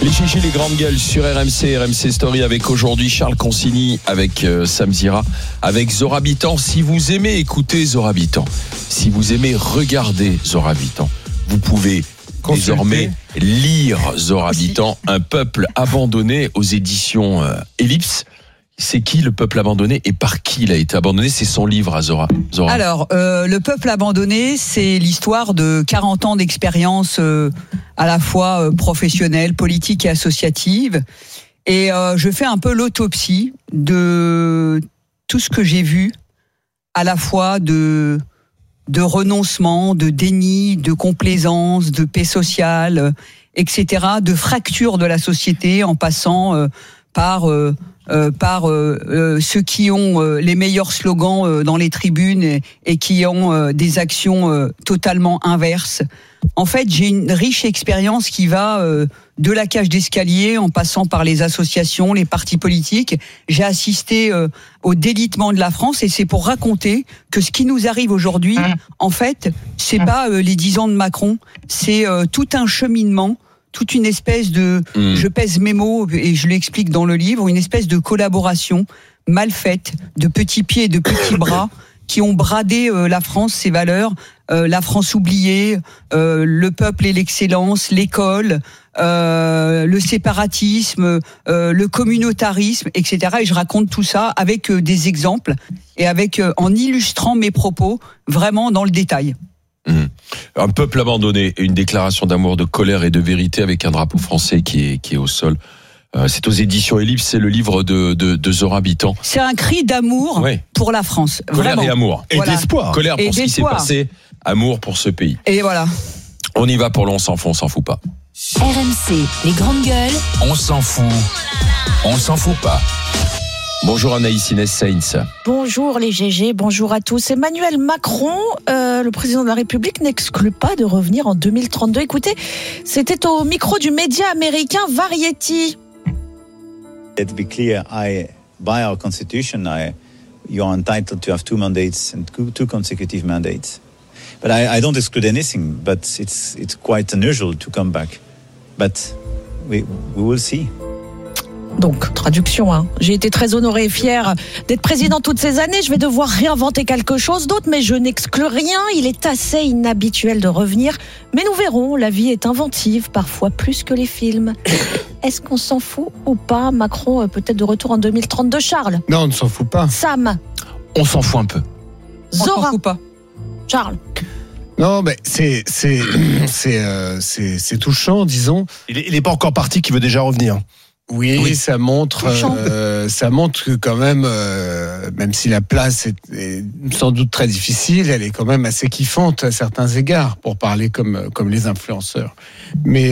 Les GG, les grandes gueules sur RMC Story avec aujourd'hui Charles Consigny, avec Sam Zira, avec Zora Bitan. Si vous aimez écouter Zora Bitan, si vous aimez regarder Zora Bitan, vous pouvez désormais lire Zora Bitan, Un peuple abandonné aux éditions Ellipse. C'est qui le peuple abandonné et par qui il a été abandonné? C'est son livre à Zora. Alors, le peuple abandonné, c'est l'histoire de 40 ans d'expérience à la fois professionnelle, politique et associative. Et je fais un peu l'autopsie de tout ce que j'ai vu, à la fois de renoncement, de déni, de complaisance, de paix sociale, etc., de fracture de la société en passant par ceux qui ont les meilleurs slogans dans les tribunes et qui ont des actions totalement inverses. En fait, j'ai une riche expérience qui va de la cage d'escalier en passant par les associations, les partis politiques. J'ai assisté au délitement de la France et c'est pour raconter que ce qui nous arrive aujourd'hui, en fait, c'est pas les 10 ans de Macron, c'est tout un cheminement, toute une espèce de, je pèse mes mots et je l'explique dans le livre, une espèce de collaboration mal faite, de petits pieds et de petits bras qui ont bradé la France, ses valeurs, la France oubliée, le peuple et l'excellence, l'école, le séparatisme, le communautarisme, etc. Et je raconte tout ça avec des exemples et en illustrant mes propos vraiment dans le détail. Un peuple abandonné, une déclaration d'amour, de colère et de vérité avec un drapeau français qui est au sol. C'est aux éditions Ellipse, c'est le livre de Zora Bitan. C'est un cri d'amour pour la France. Colère vraiment. Et amour. Et d'espoir. Colère pour ce qui s'est passé, amour pour ce pays. Et voilà. On y va pour le on s'en fout, on s'en fout pas. RMC, les grandes gueules. On s'en fout. On s'en fout pas. Bonjour Anaïs Inès Sainz. Bonjour les GG, bonjour à tous. Emmanuel Macron, le président de la République, n'exclut pas de revenir en 2032. Écoutez, c'était au micro du média américain Variety. To be clear, by our constitution, you are entitled to have 2 mandates and 2 consecutive mandates. But I don't exclude anything. But it's quite unusual to come back. But we will see. Donc, traduction, j'ai été très honoré et fier d'être président toutes ces années. Je vais devoir réinventer quelque chose d'autre, mais je n'exclus rien. Il est assez inhabituel de revenir. Mais nous verrons, la vie est inventive, parfois plus que les films. Est-ce qu'on s'en fout ou pas? Macron peut-être de retour en 2032. Charles? Non, on ne s'en fout pas. Sam? On s'en fout un peu. Zora? On s'en fout pas. Charles? Non, mais c'est touchant, disons. Il est pas encore parti, qui veut déjà revenir. Oui, ça montre que quand même, même si la place est sans doute très difficile, elle est quand même assez kiffante à certains égards, pour parler comme les influenceurs. Mais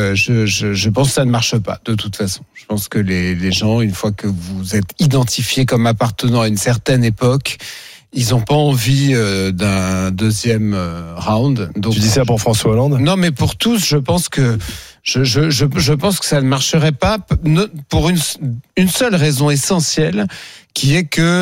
je pense que ça ne marche pas, de toute façon. Je pense que les gens, une fois que vous êtes identifiés comme appartenant à une certaine époque, ils n'ont pas envie d'un deuxième round. Donc, tu dis ça pour François Hollande? Non, mais pour tous, je pense que je pense que ça ne marcherait pas pour une seule raison essentielle, qui est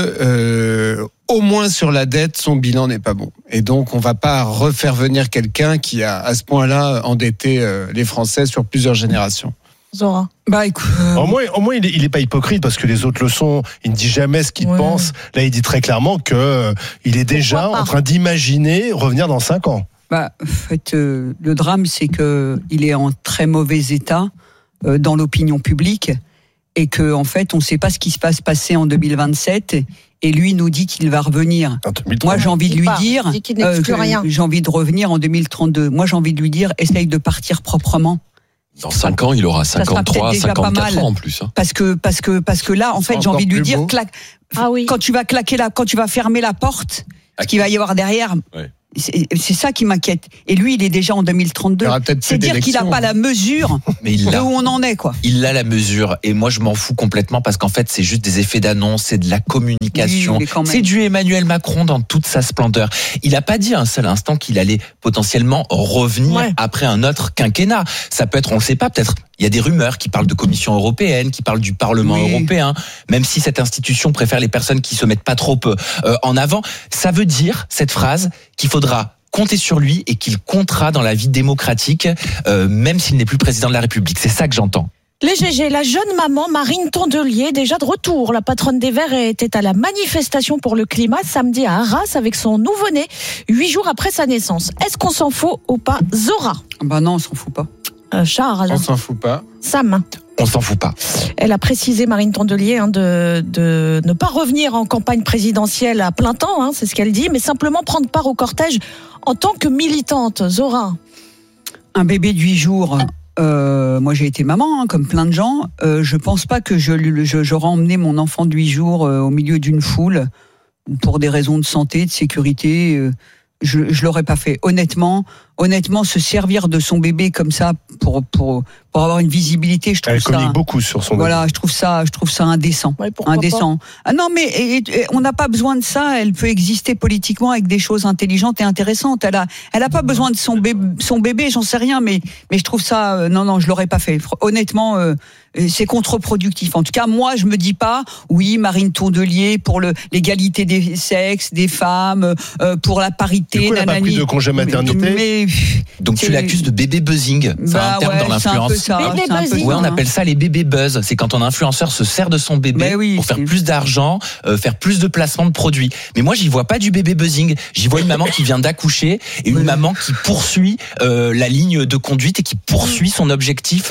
que au moins sur la dette, son bilan n'est pas bon. Et donc, on va pas refaire venir quelqu'un qui a à ce point-là endetté les Français sur plusieurs générations. Zora? Écoute, au moins il est pas hypocrite, parce que les autres le sont. Il ne dit jamais ce qu'il pense. Là, il dit très clairement que il est déjà en train d'imaginer revenir dans 5 ans. En fait, le drame, c'est que il est en très mauvais état dans l'opinion publique et que, en fait, on ne sait pas ce qui se passe passer en 2027. Et lui nous dit qu'il va revenir. Moi, j'ai envie de lui dire, j'ai envie de revenir en 2032. Moi, j'ai envie de lui dire, essaye de partir proprement. Dans 5 ans, il aura 53, 54 ans en plus. Parce que là, en fait, j'ai envie de lui dire, quand tu vas fermer la porte, ce qu'il va y avoir derrière, c'est ça qui m'inquiète. Et lui, il est déjà en 2032. C'est dire qu'il n'a pas la mesure de où on en est, quoi. Il a la mesure. Et moi, je m'en fous complètement, parce qu'en fait, c'est juste des effets d'annonce, c'est de la communication. C'est du Emmanuel Macron dans toute sa splendeur. Il n'a pas dit un seul instant qu'il allait potentiellement revenir après un autre quinquennat. Ça peut être, on le sait pas, peut-être. Il y a des rumeurs qui parlent de Commission européenne, qui parlent du Parlement européen, même si cette institution préfère les personnes qui se mettent pas trop en avant. Ça veut dire, cette phrase, qu'il faudra compter sur lui et qu'il comptera dans la vie démocratique, même s'il n'est plus président de la République. C'est ça que j'entends. Les GG, la jeune maman Marine Tondelier, déjà de retour. La patronne des Verts était à la manifestation pour le climat samedi à Arras avec son nouveau-né, 8 jours après sa naissance. Est-ce qu'on s'en fout ou pas, Zora? Bah non, on s'en fout pas. Charles? On s'en fout pas. Sam? On s'en fout pas. Elle a précisé, Marine Tondelier, de ne pas revenir en campagne présidentielle à plein temps, c'est ce qu'elle dit, mais simplement prendre part au cortège en tant que militante. Zora? Un bébé de 8 jours... moi j'ai été maman, comme plein de gens. Je pense pas que j'aurais emmené mon enfant de 8 jours au milieu d'une foule pour des raisons de santé, de sécurité. Je l'aurais pas fait. Honnêtement, se servir de son bébé comme ça pour avoir une visibilité, je trouve elle ça. Elle communique beaucoup sur son bébé. Voilà, je trouve ça indécent. Ouais, indécent. Ah non, mais on n'a pas besoin de ça. Elle peut exister politiquement avec des choses intelligentes et intéressantes. Elle a pas besoin de son bébé, j'en sais rien, mais je trouve ça. Non, je l'aurais pas fait. Honnêtement, c'est contre-productif. En tout cas, moi, je me dis pas, oui, Marine Tondelier pour l'égalité des sexes, des femmes, pour la parité. Du coup, elle n'a pas pris de congé maternité. Donc tu l'accuses de bébé buzzing. C'est un terme dans l'influence. Ouais, on appelle ça les bébés buzz. C'est quand un influenceur se sert de son bébé pour faire plus d'argent, faire plus de placements de produits. Mais moi, j'y vois pas du bébé buzzing. J'y vois une maman qui vient d'accoucher et une maman qui poursuit la ligne de conduite et qui poursuit son objectif.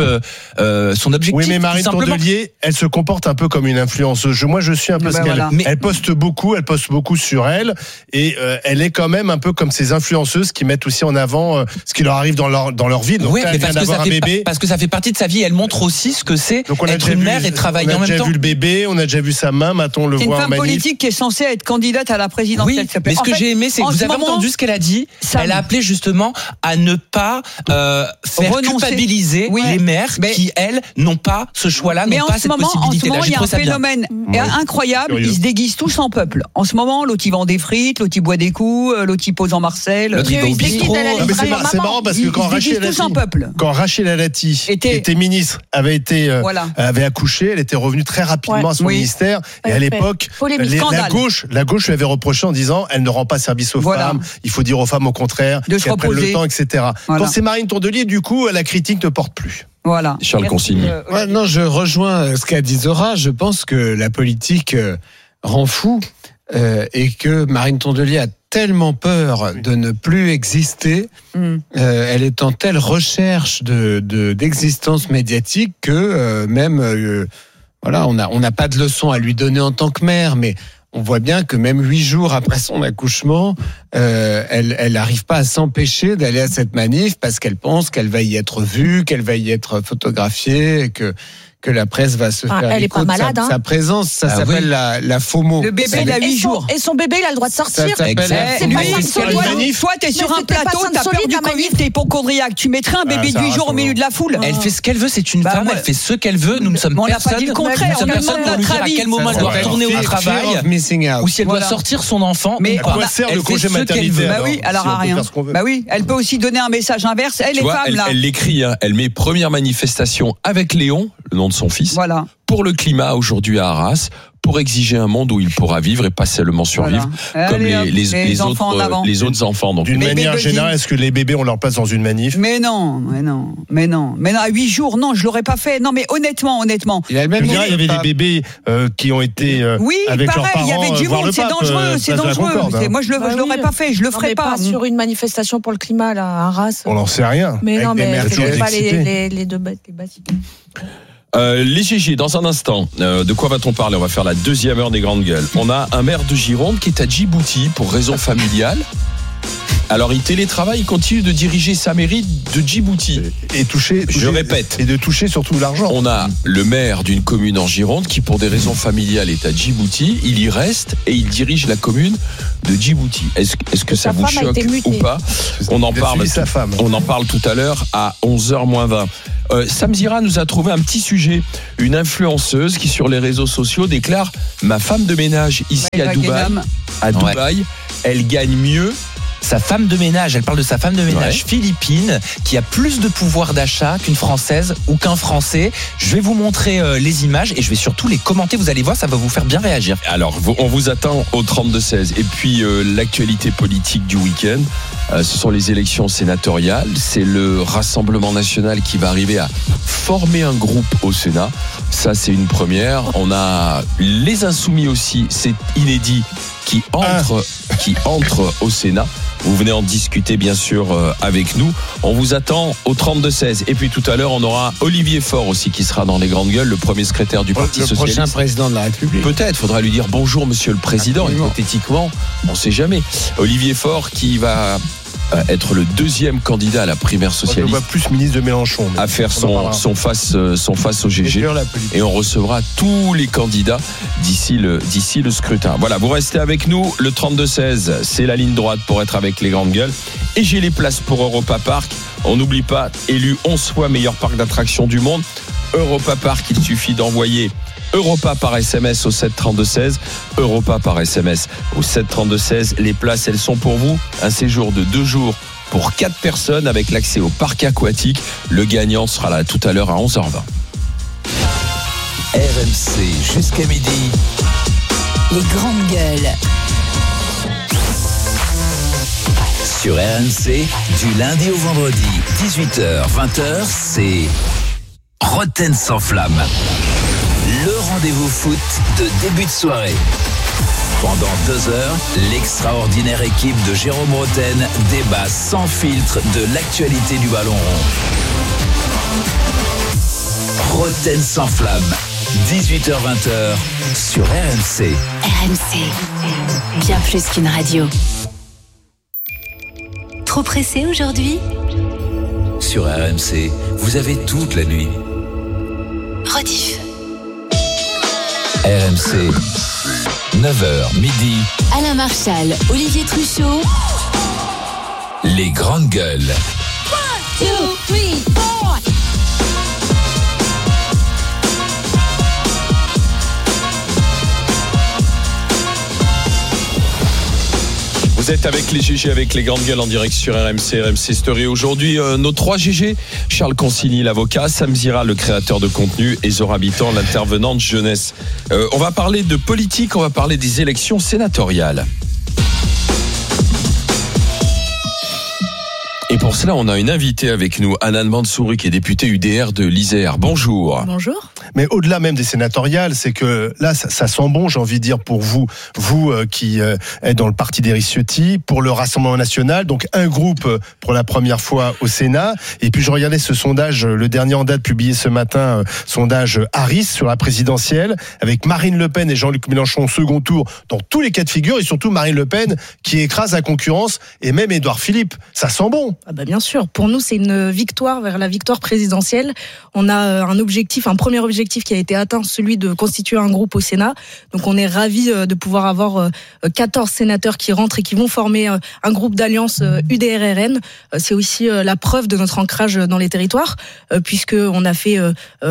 Oui, mais Marine Tondelier, elle se comporte un peu comme une influenceuse. Moi, je suis un peu ce qu'elle. Voilà. Elle poste beaucoup sur elle, et elle est quand même un peu comme ces influenceuses qui mettent aussi en avant ce qui leur arrive dans leur vie. Donc, mais parce que ça fait partie de sa vie. Elle montre aussi ce que c'est être une mère et travailler en même temps. On a déjà vu le bébé, on a déjà vu sa main, maintenant on le voit en manif. C'est une femme politique qui est censée être candidate à la présidentielle. Oui, mais ce que j'ai aimé, c'est que vous avez entendu ce qu'elle a dit. Elle a appelé justement à ne pas faire culpabiliser les mères qui, elles, n'ont pas ce choix-là, n'ont pas cette possibilité-là. En ce moment, il y a un phénomène incroyable. Ils se déguisent tous en peuple. En ce moment, l'autre, il vend des frites, l'autre, il boit des coups, l'autre, il pose en Marcel, l'autre, il va au bistrot. C'est marrant parce que quand Rachel Halati était ministre, avait accouché, elle était revenue très rapidement à son ministère. Et à l'époque, la gauche lui avait reproché en disant elle ne rend pas service aux femmes, il faut dire aux femmes au contraire qu'elles prennent le temps, etc. Quand c'est Marine Tondelier, du coup, la critique ne porte plus. Voilà. Charles Consigny. Non, je rejoins ce qu'a dit Zora. Je pense que la politique rend fou et que Marine Tondelier a tellement peur de ne plus exister, elle est en telle recherche d'existence médiatique que on n'a pas de leçon à lui donner en tant que mère, mais on voit bien que même 8 jours après son accouchement, elle n'arrive pas à s'empêcher d'aller à cette manif parce qu'elle pense qu'elle va y être vue, qu'elle va y être photographiée, que la presse va se faire elle est pas malade, sa présence. Ça s'appelle la FOMO. Le bébé, il a 8 jours. Et son bébé, il a le droit de sortir. Toi, t'es sur un plateau, t'as peur du Covid, t'es hypochondriaque. Tu mettrais un bébé de 8 jours au milieu de la foule. Elle fait ce qu'elle veut, c'est une femme, elle fait ce qu'elle veut. Nous ne sommes personne. On n'a pas dit le contraire. On ne lui dire à quel moment elle doit retourner au travail ou si elle doit sortir son enfant. Mais à quoi sert le congé maternité? Bah oui, elle aura rien. Bah oui, elle peut aussi donner un message inverse. Elle est femme, là. Elle l'écrit, elle met première manifestation avec Léon, le nom de son fils. Voilà. Pour le climat aujourd'hui à Arras, pour exiger un monde où il pourra vivre et pas seulement survivre comme les autres enfants. Donc, d'une manière générale, est-ce que les bébés ont leur place dans une manif? Mais non. À 8 jours, non, je l'aurais pas fait. Non, mais honnêtement. Il y avait des bébés qui ont été avec leurs parents. Il y avait du monde, c'est dangereux. Moi, je l'aurais pas fait, je le ferais pas. Sur une manifestation pour le climat là, à Arras. On n'en sait rien. Mais non, mais c'est pas les deux bâtiments. Les GG, dans un instant, de quoi va-t-on parler? On va faire la deuxième heure des grandes gueules. On a un maire de Gironde qui est à Djibouti pour raison familiale. Alors il télétravaille, il continue de diriger sa mairie de Djibouti. Et je répète. Et de toucher surtout l'argent. On a le maire d'une commune en Gironde qui, pour des raisons familiales, est à Djibouti. Il y reste et il dirige la commune de Djibouti. Est-ce que ça vous choque ou pas? On en parle tout à l'heure à 11h-20. Sam Zira nous a trouvé un petit sujet. Une influenceuse qui sur les réseaux sociaux déclare: ma femme de ménage ici à Dubaï, elle gagne mieux sa femme de ménage. Elle parle de sa femme de ménage philippine qui a plus de pouvoir d'achat qu'une Française ou qu'un Français. Je vais vous montrer les images et je vais surtout les commenter. Vous allez voir, ça va vous faire bien réagir. Alors, on vous attend au 32-16. Et puis, l'actualité politique du week-end, ce sont les élections sénatoriales. C'est le Rassemblement national qui va arriver à former un groupe au Sénat. Ça, c'est une première. On a les Insoumis aussi, c'est inédit, qui entrent au Sénat. Vous venez en discuter bien sûr avec nous. On vous attend au 32-16. Et puis tout à l'heure, on aura Olivier Faure aussi qui sera dans les grandes gueules, le premier secrétaire du Parti Socialiste. Le prochain président de la République. Peut-être, faudra lui dire bonjour Monsieur le Président. Absolument. Hypothétiquement, on ne sait jamais. Olivier Faure qui va être le deuxième candidat à la primaire socialiste. On voit plus ministre de Mélenchon. À faire son face au GG. Et on recevra tous les candidats d'ici le scrutin. Voilà, vous restez avec nous. Le 32-16, c'est la ligne droite pour être avec les grandes gueules. Et j'ai les places pour Europa Park. On n'oublie pas, élu 11 fois meilleur parc d'attractions du monde. Europa Park, il suffit d'envoyer Europa par SMS au 732-16, Europa par SMS au 732-16. Les places, elles sont pour vous. Un séjour de 2 jours pour 4 personnes avec l'accès au parc aquatique. Le gagnant sera là tout à l'heure à 11h20. RMC jusqu'à midi. Les grandes gueules. Sur RMC, du lundi au vendredi, 18h, 20h, c'est Roten sans flamme. Le rendez-vous foot de début de soirée. Pendant 2 heures, l'extraordinaire équipe de Jérôme Roten débat sans filtre de l'actualité du ballon rond. Roten sans flamme, 18h-20h sur RMC. RMC, bien plus qu'une radio. Trop pressé aujourd'hui ? Sur RMC, vous avez toute la nuit. Rediff. RMC, 9h midi. Alain Marchal, Olivier Truchot. Les grandes gueules. 1, 2, 3, 4. Vous êtes avec les GG, avec les grandes gueules en direct sur RMC Story. Aujourd'hui, nos 3 GG, Charles Consigny, l'avocat, Sam Zira, le créateur de contenu, et Zora Bitan, l'intervenante jeunesse. On va parler de politique, on va parler des élections sénatoriales. Et pour cela, on a une invitée avec nous, Hanan Mansouri, qui est députée UDR de l'Isère. Bonjour. Bonjour. Mais au-delà même des sénatoriales, c'est que là, ça sent bon, j'ai envie de dire, pour vous qui êtes dans le parti d'Éric Ciotti, pour le Rassemblement national, donc un groupe pour la première fois au Sénat. Et puis je regardais ce sondage, le dernier en date publié ce matin, sondage Harris sur la présidentielle, avec Marine Le Pen et Jean-Luc Mélenchon au second tour dans tous les cas de figure, et surtout Marine Le Pen qui écrase la concurrence, et même Édouard Philippe. Ça sent bon. Ah bah bien sûr, pour nous c'est une victoire vers la victoire présidentielle. On a un premier objectif qui a été atteint, celui de constituer un groupe au Sénat. Donc on est ravis de pouvoir avoir 14 sénateurs qui rentrent et qui vont former un groupe d'alliance UDR-RN. C'est aussi la preuve de notre ancrage dans les territoires, puisqu'on a fait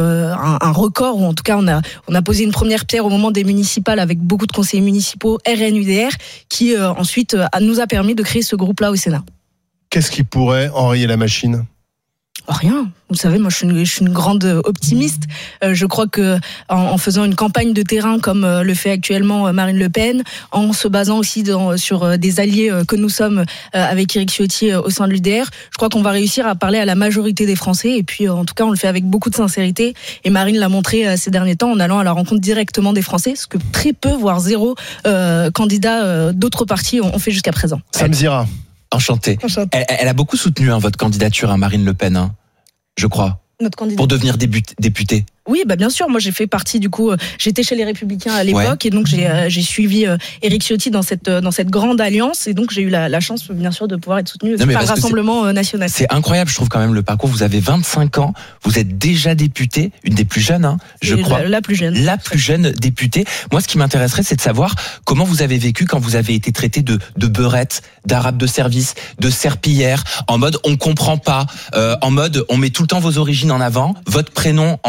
un record, ou en tout cas on a posé une première pierre au moment des municipales avec beaucoup de conseillers municipaux RN-UDR qui ensuite nous a permis de créer ce groupe-là au Sénat. Qu'est-ce qui pourrait enrayer la machine ? Rien. Vous savez, moi, je suis une grande optimiste. Je crois que en faisant une campagne de terrain comme le fait actuellement Marine Le Pen, en se basant aussi sur des alliés que nous sommes avec Éric Ciotti au sein de l'UDR, je crois qu'on va réussir à parler à la majorité des Français. Et puis, en tout cas, on le fait avec beaucoup de sincérité. Et Marine l'a montré ces derniers temps en allant à la rencontre directement des Français, ce que très peu, voire zéro, candidats d'autres partis ont fait jusqu'à présent. Sam Zira. Enchanté. Elle a beaucoup soutenu votre candidature, Marine Le Pen, je crois, pour devenir députée. Oui, bah bien sûr. Moi, j'ai fait partie j'étais chez les Républicains à l'époque, et donc j'ai suivi Éric Ciotti dans cette grande alliance, et donc j'ai eu la chance, bien sûr, de pouvoir être soutenu par le Rassemblement national. C'est incroyable, je trouve quand même le parcours. Vous avez 25 ans, vous êtes déjà députée, une des plus jeunes, je crois. La plus jeune. La plus jeune députée. Moi, ce qui m'intéresserait, c'est de savoir comment vous avez vécu quand vous avez été traité de beurette, d'arabe de service, de serpillière, en mode on comprend pas, en mode on met tout le temps vos origines en avant, votre prénom en avant.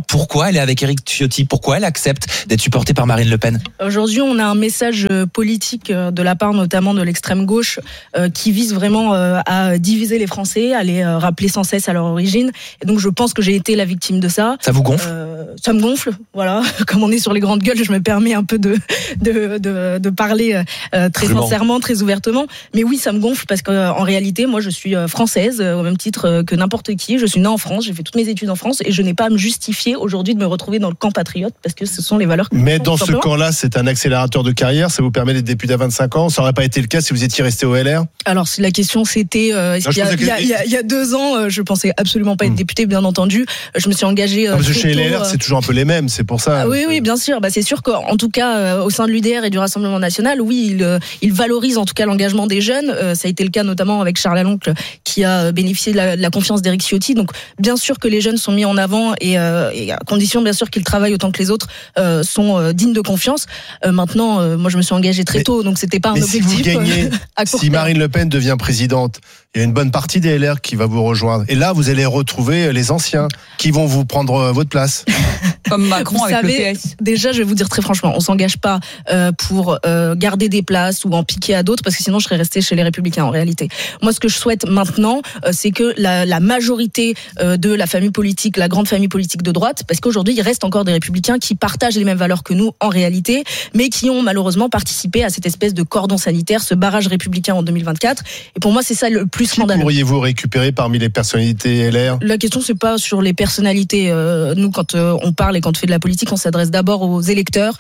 pourquoi elle est avec Éric Ciotti, pourquoi elle accepte d'être supportée par Marine Le Pen. Aujourd'hui, on a un message politique de la part notamment de l'extrême gauche qui vise vraiment à diviser les Français, à les rappeler sans cesse à leur origine. Et donc je pense que j'ai été la victime de ça. Ça vous gonfle ? Ça me gonfle, voilà. Comme on est sur les grandes gueules, je me permets un peu de parler très sincèrement, très ouvertement. Mais oui, ça me gonfle parce qu'en réalité, moi je suis française au même titre que n'importe qui. Je suis née en France, j'ai fait toutes mes études en France et je n'ai pas à me justifier aujourd'hui de me retrouver dans le camp patriote parce que ce sont les valeurs que mais dans ce camp-là, c'est un accélérateur de carrière, ça vous permet d'être député à 25 ans, ça n'aurait pas été le cas si vous étiez resté au LR ? Alors si la question c'était il y a 2 ans, je pensais absolument pas être député, bien entendu. Je me suis engagée parce que chez les LR, c'est toujours un peu les mêmes, c'est pour ça. Oui, bien sûr. C'est sûr qu'en tout cas, au sein de l'UDR et du Rassemblement national, oui, il valorise en tout cas l'engagement des jeunes. Ça a été le cas notamment avec Charles Aloncle qui a bénéficié de la confiance d'Éric Ciotti. Donc bien sûr que les jeunes sont mis en avant et à condition bien sûr qu'ils travaillent autant que les autres sont dignes de confiance. Maintenant, moi je me suis engagée très tôt, donc c'était pas un objectif. Si vous gagnez, si Marine Le Pen devient présidente, il y a une bonne partie des LR qui va vous rejoindre. Et là, vous allez retrouver les anciens qui vont vous prendre votre place. Comme Macron vous avec savez, le PS. Déjà, je vais vous dire très franchement, on s'engage pas pour garder des places ou en piquer à d'autres, parce que sinon je serais restée chez les Républicains en réalité. Moi, ce que je souhaite maintenant, c'est que la majorité de la famille politique, la grande famille politique de droite, parce qu'aujourd'hui, il reste encore des Républicains qui partagent les mêmes valeurs que nous en réalité, mais qui ont malheureusement participé à cette espèce de cordon sanitaire, ce barrage républicain en 2024. Et pour moi, c'est ça le plus scandaleux. Pourriez-vous récupérer parmi les personnalités LR ? La question, c'est pas sur les personnalités. Nous, quand on parle et quand on fait de la politique, on s'adresse d'abord aux électeurs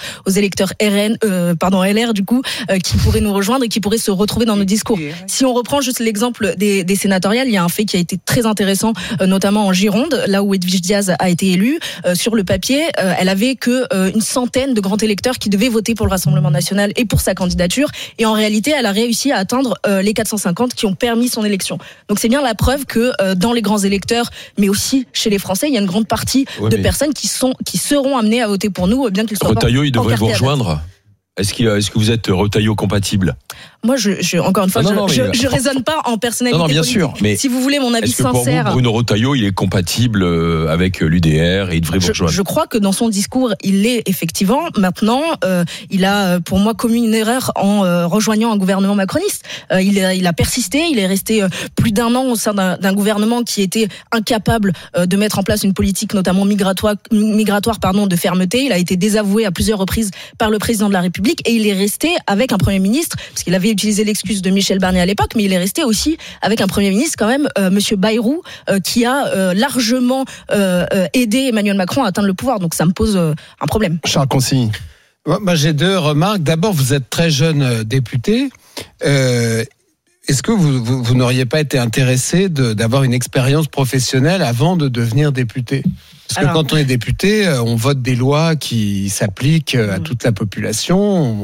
LR du coup, qui pourraient nous rejoindre et qui pourraient se retrouver dans nos discours. Si on reprend juste l'exemple des sénatoriales, il y a un fait qui a été très intéressant, notamment en Gironde, là où Edwige Diaz a été élue. Sur le papier, elle avait que une centaine de grands électeurs qui devaient voter pour le Rassemblement national et pour sa candidature. Et en réalité, elle a réussi à atteindre les 450 qui ont permis son élection. Donc c'est bien la preuve que dans les grands électeurs, mais aussi chez les Français, il y a une grande partie de personnes qui seront amenées à voter pour nous, bien qu'ils soient Retailleau, il devrait vous rejoindre. Est-ce que vous êtes Retailleau compatible ? Moi, encore une fois, je raisonne pas en personnalité politique. Bien sûr, mais si vous voulez mon avis sincère. Est-ce que pour vous, Bruno Retailleau, il est compatible avec l'UDR et il devrait vous rejoindre ? Je crois que dans son discours, il l'est effectivement. Maintenant, il a, pour moi, commis une erreur en rejoignant un gouvernement macroniste. Il a persisté, il est resté plus d'1 an au sein d'un gouvernement qui était incapable de mettre en place une politique, notamment migratoire, de fermeté. Il a été désavoué à plusieurs reprises par le président de la République et il est resté avec un Premier ministre, parce qu'il avait utilisé l'excuse de Michel Barnier à l'époque, mais il est resté aussi avec un Premier ministre quand même, Monsieur Bayrou, qui a largement aidé Emmanuel Macron à atteindre le pouvoir. Donc ça me pose un problème. Charles Consigny. Moi, j'ai 2 remarques. D'abord, vous êtes très jeune député. Est-ce que vous n'auriez pas été intéressé d'avoir une expérience professionnelle avant de devenir député ? Parce que quand on est député, on vote des lois qui s'appliquent à toute la population.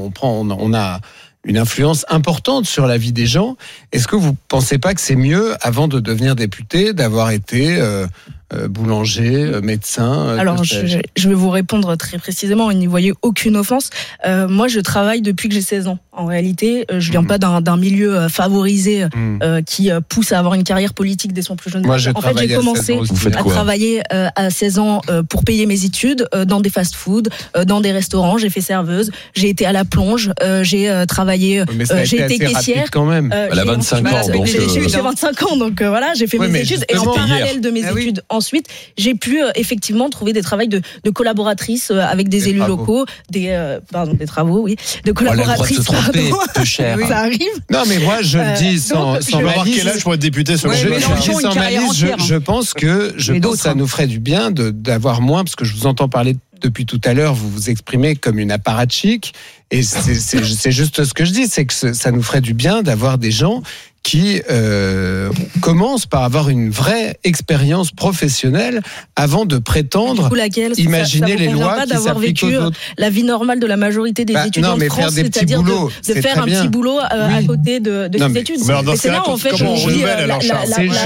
On a une influence importante sur la vie des gens. Est-ce que vous pensez pas que c'est mieux, avant de devenir député, d'avoir été boulanger, médecin? Alors, je vais vous répondre très précisément, et n'y voyez aucune offense. Moi, je travaille depuis que j'ai 16 ans. En réalité, je viens pas d'un milieu favorisé qui pousse à avoir une carrière politique dès son plus jeune âge. En fait, j'ai commencé à travailler à 16 ans pour payer mes études dans des fast-food, dans des restaurants. J'ai fait serveuse, j'ai été à la plonge, j'ai travaillé, j'ai été caissière. Quand même. Elle a 25 ans. J'ai 25 ans, donc voilà, j'ai fait mes études. Et en parallèle de mes études, ensuite, j'ai pu effectivement trouver des travaux de collaboratrice avec des élus locaux, des travaux, oui, de collaboratrice. Peu cher. Oui. Ça arrive. Non, mais moi, je le dis sans malice. Quel âge pour être député sur sans malice, je pense que ça nous ferait du bien d'avoir moins, parce que je vous entends parler depuis tout à l'heure, vous vous exprimez comme une apparatchik, et c'est juste ce que je dis, c'est que ça nous ferait du bien d'avoir des gens qui commencent par avoir une vraie expérience professionnelle avant de prétendre imaginer les lois qui s'appliquent aux autres. La vie normale de la majorité des étudiants en France, c'est-à-dire de faire un petit boulot à côté de ses études. Et c'est là, en fait, comment on renouvelle alors, Charles?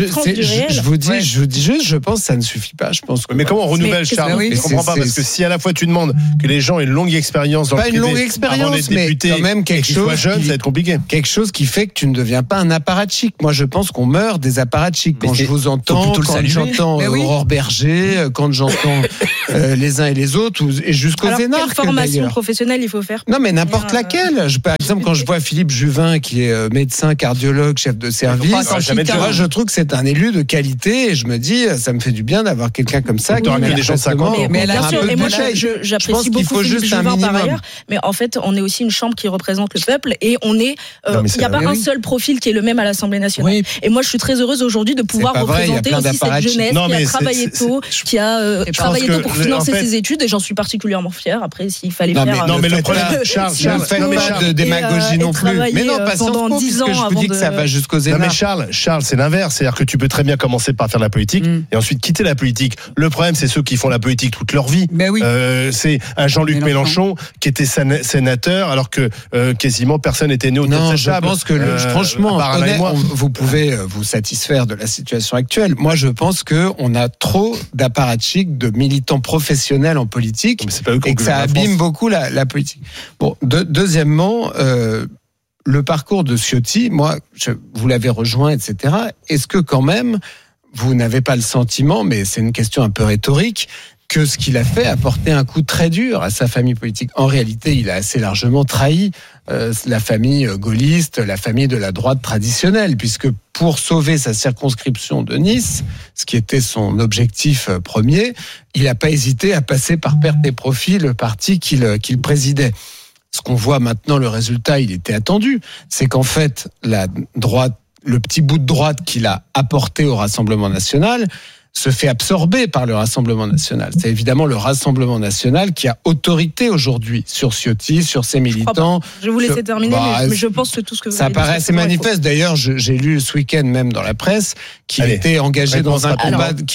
Je vous dis juste, je pense que ça ne suffit pas. Mais comment on renouvelle, Charles? Je ne comprends pas, parce que si à la fois tu demandes que les gens aient une longue expérience dans le privé avant d'être député, quand même quelque chose jeune, ça va être compliqué. Quelque chose qui fait que tu ne deviens pas un apparat. apparatchiks. Moi, je pense qu'on meurt des apparatchiks. Quand je vous entends, quand j'entends Aurore Berger, quand j'entends les uns et les autres, et jusqu'aux énarques. Quelle formation professionnelle il faut faire? Non, mais n'importe laquelle. Par exemple, quand je vois Philippe Juvin, qui est médecin, cardiologue, chef de service, moi, je trouve que c'est un élu de qualité, et je me dis, ça me fait du bien d'avoir quelqu'un comme ça. Qui des gens 50 ans. Mais bien sûr, et moi, j'apprécie beaucoup Philippe Juvin par ailleurs, mais en fait, on est aussi une chambre qui représente le peuple, et on il n'y a pas un seul profil qui est le même à l'Assemblée nationale. Oui. Et moi, je suis très heureuse aujourd'hui de pouvoir représenter aussi cette jeunesse qui a travaillé tôt, qui a travaillé tôt pour financer ses études, et j'en suis particulièrement fière. Après, s'il fallait faire... Non, mais le problème, Charles, pas de démagogie non plus. Mais non, pas Sciences Po, puisque je vous dis que ça va jusqu'aux énarques. Non, mais Charles, c'est l'inverse. C'est-à-dire que tu peux très bien commencer par faire la politique et ensuite quitter la politique. Le problème, c'est ceux qui font la politique toute leur vie. C'est un Jean-Luc Mélenchon qui était sénateur alors que quasiment personne n'était né autour de cette table. Je pense que franchement, vous pouvez vous satisfaire de la situation actuelle. Moi, je pense qu'on a trop d'apparatchiks, de militants professionnels en politique, et que ça abîme beaucoup la politique. Bon, deuxièmement, le parcours de Ciotti, moi, vous l'avez rejoint, etc. Est-ce que quand même, vous n'avez pas le sentiment, mais c'est une question un peu rhétorique, que ce qu'il a fait a porté un coup très dur à sa famille politique? En réalité, il a assez largement trahi la famille gaulliste, la famille de la droite traditionnelle, puisque pour sauver sa circonscription de Nice, ce qui était son objectif premier, il n'a pas hésité à passer par perte des profits le parti qu'il présidait. Ce qu'on voit maintenant, le résultat, il était attendu, c'est qu'en fait, la droite, le petit bout de droite qu'il a apporté au Rassemblement national se fait absorber par le Rassemblement national. C'est évidemment le Rassemblement national qui a autorité aujourd'hui sur Ciotti, sur ses militants. Je vais vous laisser terminer, mais je pense que tout ce que vous ça paraît assez manifeste. D'ailleurs, j'ai lu ce week-end même dans la presse qu'il était engagé dans un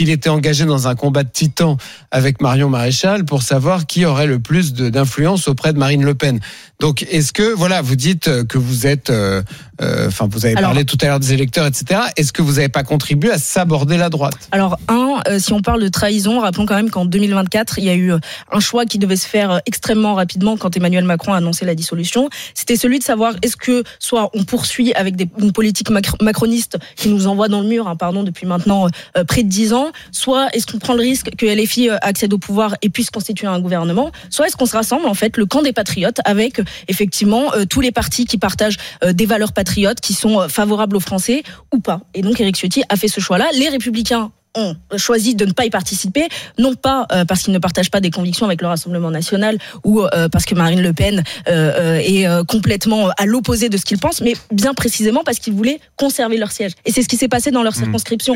combat de titans avec Marion Maréchal pour savoir qui aurait le plus d'influence auprès de Marine Le Pen. Donc, est-ce que, vous dites que vous êtes, vous avez parlé tout à l'heure des électeurs, etc. Est-ce que vous n'avez pas contribué à saborder la droite? Alors, si on parle de trahison, rappelons quand même qu'en 2024, il y a eu un choix qui devait se faire extrêmement rapidement quand Emmanuel Macron a annoncé la dissolution. C'était celui de savoir est-ce que soit on poursuit avec une politique macroniste qui nous envoie dans le mur, depuis maintenant près de 10 ans, soit est-ce qu'on prend le risque que LFI accède au pouvoir et puisse constituer un gouvernement, soit est-ce qu'on se rassemble en fait le camp des patriotes avec effectivement tous les partis qui partagent des valeurs patriotes, qui sont favorables aux Français ou pas. Et donc Éric Ciotti a fait ce choix-là. Les Républicains ont choisi de ne pas y participer, non pas parce qu'ils ne partagent pas des convictions avec le Rassemblement national ou parce que Marine Le Pen est complètement à l'opposé de ce qu'ils pensent, mais bien précisément parce qu'ils voulaient conserver leur siège. Et c'est ce qui s'est passé dans leur circonscription.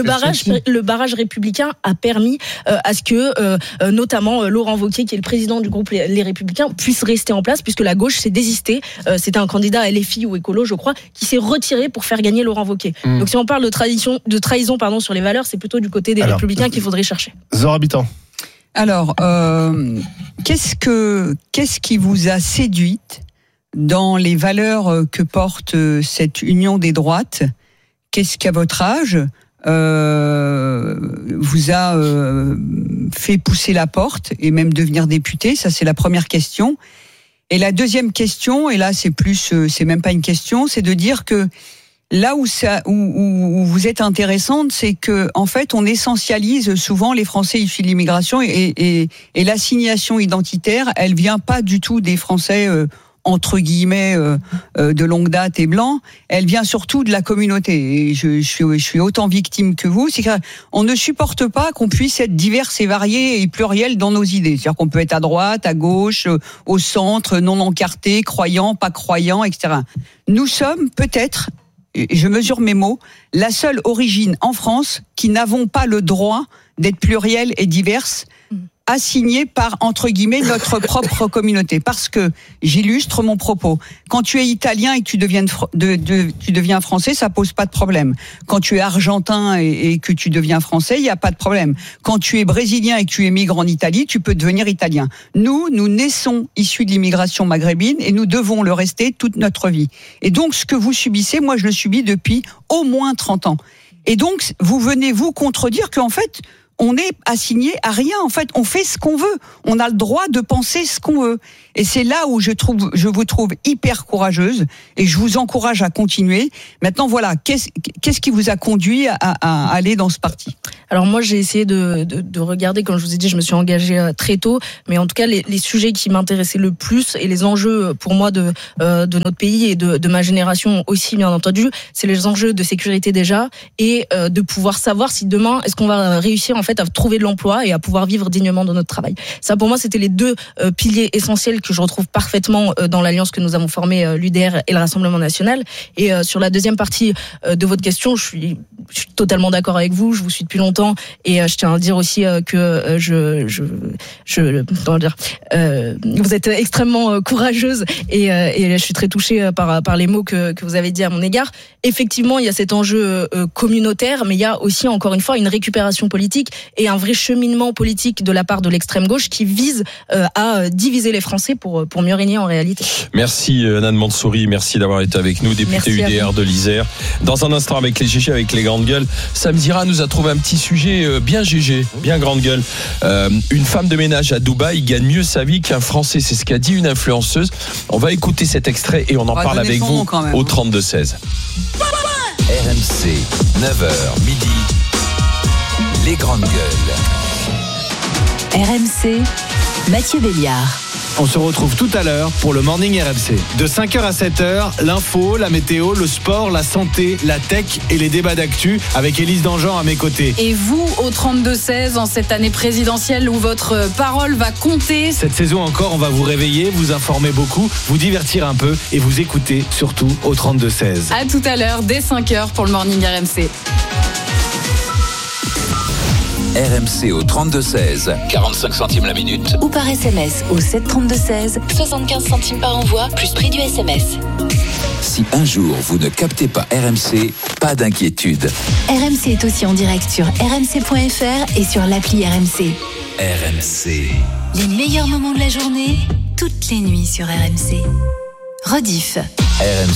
Le barrage républicain a permis à ce que, notamment Laurent Wauquiez, qui est le président du groupe Les Républicains, puisse rester en place, puisque la gauche s'est désistée. C'était un candidat à LFI ou écolo, je crois, qui s'est retiré pour faire gagner Laurent Wauquiez. Donc si on parle de trahison sur les valeurs, c'est plutôt du côté des Républicains qu'il faudrait chercher. Zora Bitan. Alors, qu'est-ce qui vous a séduite dans les valeurs que porte cette union des droites? Qu'est-ce qu'à votre âge vous a fait pousser la porte et même devenir député? Ça, c'est la première question. Et la deuxième question, et là c'est même pas une question, c'est de dire que là où vous êtes intéressante, c'est que en fait on essentialise souvent les Français issus de l'immigration et l'assignation identitaire, elle vient pas du tout des Français entre guillemets de longue date et blancs, elle vient surtout de la communauté. Et je suis autant victime que vous, c'est qu'on ne supporte pas qu'on puisse être divers et variés et pluriels dans nos idées. C'est-à-dire qu'on peut être à droite, à gauche, au centre, non encarté, croyant, pas croyant, etc. Nous sommes peut-être, je mesure mes mots, la seule origine en France qui n'avons pas le droit d'être pluriels et diverses, assignés par, entre guillemets, notre propre communauté. Parce que, j'illustre mon propos, quand tu es italien et que tu deviens français, ça pose pas de problème. Quand tu es argentin et que tu deviens français, il n'y a pas de problème. Quand tu es brésilien et que tu émigres en Italie, tu peux devenir italien. Nous naissons issus de l'immigration maghrébine et nous devons le rester toute notre vie. Et donc, ce que vous subissez, moi, je le subis depuis au moins 30 ans. Et donc, vous venez vous contredire qu'en fait, on est assigné à rien. En fait, on fait ce qu'on veut. On a le droit de penser ce qu'on veut. Et c'est là où je vous trouve hyper courageuse et je vous encourage à continuer. Maintenant, voilà, qu'est-ce qui vous a conduit à aller dans ce parti ? Alors moi, j'ai essayé de regarder, comme je vous ai dit, je me suis engagée très tôt, mais en tout cas, les sujets qui m'intéressaient le plus et les enjeux pour moi de notre pays et de ma génération aussi, bien entendu, c'est les enjeux de sécurité déjà et de pouvoir savoir si demain, est-ce qu'on va réussir en fait à trouver de l'emploi et à pouvoir vivre dignement de notre travail. Ça, pour moi, c'était les deux piliers essentiels que je retrouve parfaitement dans l'alliance que nous avons formée, l'UDR et le Rassemblement National. Et sur la deuxième partie de votre question, je suis totalement d'accord avec vous. Je vous suis depuis longtemps et je tiens à dire aussi que vous êtes extrêmement courageuse et je suis très touchée par les mots que vous avez dit à mon égard. Effectivement, il y a cet enjeu communautaire, mais il y a aussi, encore une fois, une récupération politique et un vrai cheminement politique de la part de l'extrême gauche qui vise à diviser les Français pour mieux régner en réalité. Merci Nan Mansouri, merci d'avoir été avec nous, député UDR de l'Isère. Dans un instant avec les GG, avec les grandes gueules, Sam Zira nous a trouvé un petit sujet bien GG, bien grande gueule. Une femme de ménage à Dubaï gagne mieux sa vie qu'un Français, c'est ce qu'a dit une influenceuse. On va écouter cet extrait et on en parle avec vous au 32-16. RMC, 9h midi, les grandes gueules. RMC, Mathieu Béliard. On se retrouve tout à l'heure pour le Morning RMC. De 5h à 7h, l'info, la météo, le sport, la santé, la tech et les débats d'actu avec Élise Dangean à mes côtés. Et vous, au 32-16, en cette année présidentielle où votre parole va compter. Cette saison encore, on va vous réveiller, vous informer beaucoup, vous divertir un peu et vous écouter surtout au 32-16. À tout à l'heure, dès 5h pour le Morning RMC. RMC au 32-16, 45 centimes la minute. Ou par SMS au 732-16, 75 centimes par envoi, plus prix du SMS. Si un jour vous ne captez pas RMC, pas d'inquiétude. RMC est aussi en direct sur rmc.fr et sur l'appli RMC. RMC. Les meilleurs moments de la journée, toutes les nuits sur RMC. Rediff. RMC.